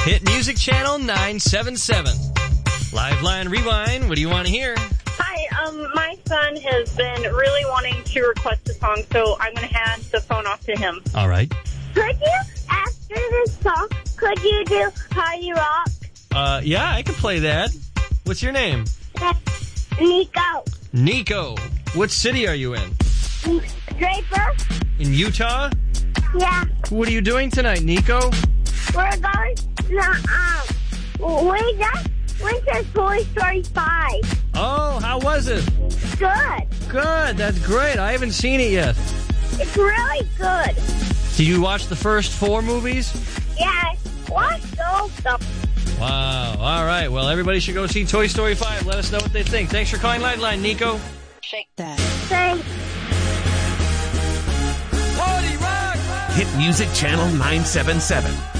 Hit Music Channel 977. Live Line Rewind, what do you want to hear? Hi, my son has been really wanting to request a song, so I'm going to hand the phone off to him. All right. Could you, after this song, could you do Party Rock? Yeah, I can play that. What's your name? Nico. Nico. What city are you in? Draper? In Utah? Yeah. What are you doing tonight, Nico? We're going to, we just went to Toy Story 5. Oh, how was it? Good. Good, that's great. I haven't seen it yet. It's really good. Did you watch the first 4 movies? Yeah, watch those stuff. Wow. All right. Well, everybody should go see Toy Story 5. Let us know what they think. Thanks for calling Live Line, Nico. Shake that. Thanks. Party rock! Hit Music Channel 977.